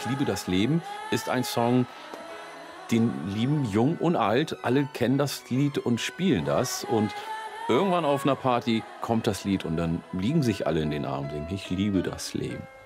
Ich liebe das Leben ist ein Song, den lieben jung und alt. Alle kennen das Lied und spielen das. Und irgendwann auf einer Party kommt das Lied und dann liegen sich alle in den Armen und denken, ich liebe das Leben.